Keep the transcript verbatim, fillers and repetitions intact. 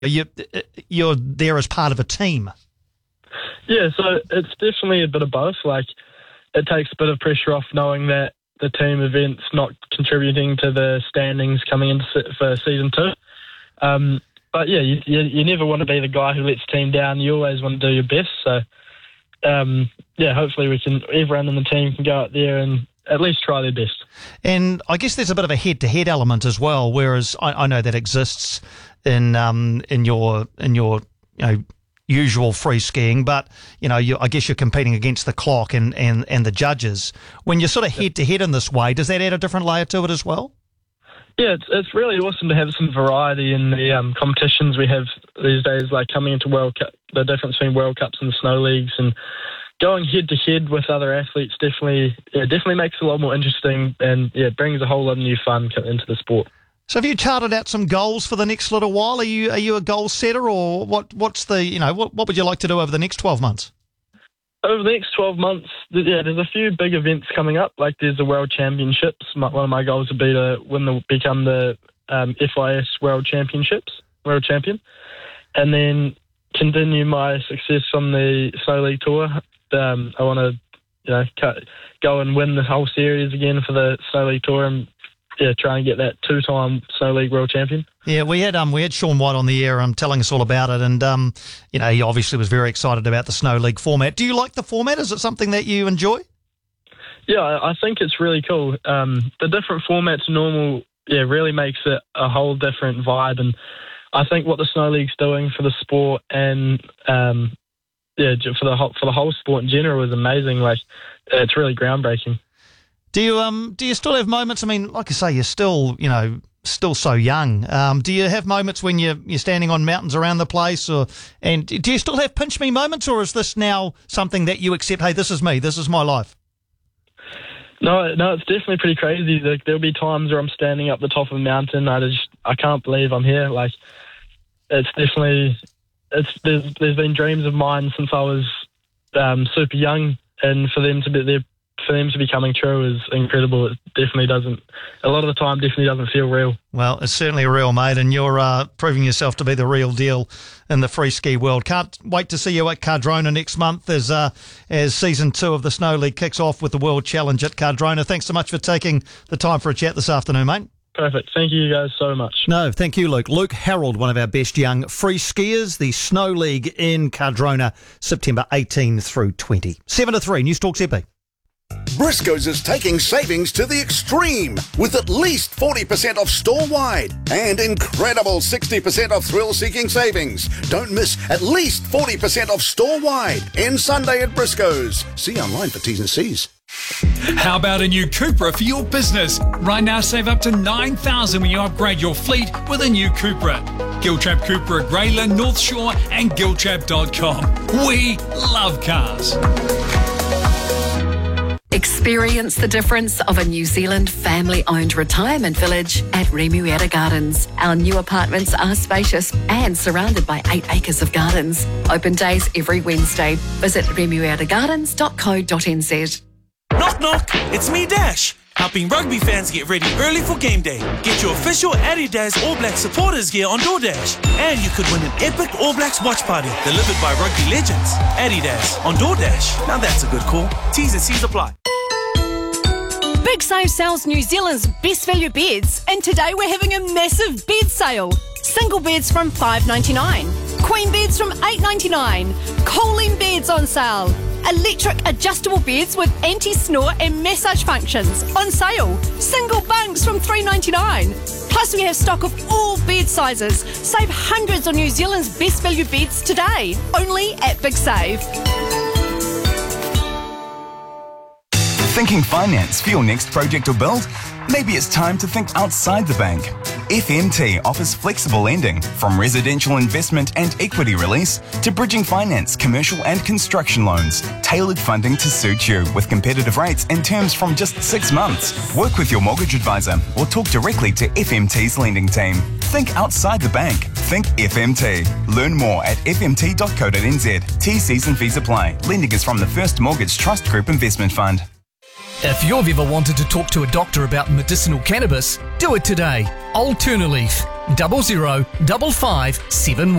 You, you're there as part of a team. Yeah, so it's definitely a bit of both. Like, it takes a bit of pressure off knowing that the team event's not contributing to the standings coming into se- for season two. Um, but yeah, you, you, you never want to be the guy who lets the team down. You always want to do your best. So um, yeah, hopefully we can. Everyone in the team can go out there and at least try their best. And I guess there's a bit of a head-to-head element as well. Whereas I, I know that exists in um, in your in your you know. usual free skiing, but you know, you, I guess you're competing against the clock and, and, and the judges. When you're sort of head to head in this way, does that add a different layer to it as well? Yeah, it's it's really awesome to have some variety in the um, competitions we have these days, like coming into World Cup, the difference between World Cups and the snow leagues, and going head to head with other athletes definitely, yeah, definitely makes it a lot more interesting, and yeah, brings a whole lot of new fun into the sport. So have you charted out some goals for the next little while? Are you are you a goal setter, or what? What's the you know what what would you like to do over the next twelve months? Over the next twelve months, yeah, there's a few big events coming up. Like there's the World Championships. My, one of my goals would be to win the become the um, F I S World Championships World Champion, and then continue my success on the Snow League Tour. Um, I want to you know cut, go and win the whole series again for the Snow League Tour and. Yeah, try and get that two-time Snow League World Champion. Yeah, we had um we had Sean White on the air um telling us all about it, and um you know he obviously was very excited about the Snow League format. Do you like the format? Is it something that you enjoy? Yeah, I think it's really cool. Um, the different formats normal, yeah, really makes it a whole different vibe, and I think what the Snow League's doing for the sport and um yeah for the whole, for the whole sport in general is amazing. Like it's really groundbreaking. Do you um do you still have moments? I mean, like I say, you're still you know still so young. Um, do you have moments when you're you're standing on mountains around the place, or and do you still have pinch me moments, or is this now something that you accept? Hey, this is me. This is my life. No, no, it's definitely pretty crazy. Like, there'll be times where I'm standing up the top of a mountain. I just I can't believe I'm here. Like it's definitely it's there's there's been dreams of mine since I was um, super young, and for them to be there. For them to be coming true is incredible. It definitely doesn't, a lot of the time, definitely doesn't feel real. Well, it's certainly real, mate, and you're uh, proving yourself to be the real deal in the free ski world. Can't wait to see you at Cardrona next month as uh, as season two of the Snow League kicks off with the World Challenge at Cardrona. Thanks so much for taking the time for a chat this afternoon, mate. Perfect. Thank you guys so much. No, thank you, Luke. Luke Harold, one of our best young free skiers, the Snow League in Cardrona, September eighteenth through twenty. seven to three, News Talk Z B. Briscoes is taking savings to the extreme with at least forty percent off store-wide and incredible sixty percent off thrill-seeking savings. Don't miss at least forty percent off store-wide and Sunday at Briscoes. See online for T's and C's. How about a new Cupra for your business? Right now, save up to nine thousand dollars when you upgrade your fleet with a new Cupra. Giltrap Cupra at Greyland, North Shore and giltrap dot com. We love cars. Experience the difference of a New Zealand family-owned retirement village at Remuera Gardens. Our new apartments are spacious and surrounded by eight acres of gardens. Open days every Wednesday. Visit remuera gardens dot co dot n z. Knock knock, it's me Dash, helping rugby fans get ready early for game day. Get your official Adidas All Blacks supporters gear on DoorDash. And you could win an epic All Blacks watch party delivered by rugby legends. Adidas on DoorDash. Now that's a good call. T's and C's apply. Big Save sells New Zealand's best value beds, and today we're having a massive bed sale. Single beds from five dollars ninety-nine, queen beds from eight dollars ninety-nine, Colleen beds on sale, electric adjustable beds with anti-snore and massage functions on sale, single bunks from three dollars ninety-nine. Plus we have stock of all bed sizes. Save hundreds on New Zealand's best value beds today, only at Big Save. Thinking finance for your next project or build? Maybe it's time to think outside the bank. F M T offers flexible lending, from residential investment and equity release to bridging finance, commercial and construction loans. Tailored funding to suit you with competitive rates and terms from just six months. Work with your mortgage advisor or talk directly to F M T's lending team. Think outside the bank. Think F M T. Learn more at f m t dot co dot n z. T Cs and fees apply. Lending is from the First Mortgage Trust Group Investment Fund. If you've ever wanted to talk to a doctor about medicinal cannabis, do it today. Alternaleaf. double zero double five seven one.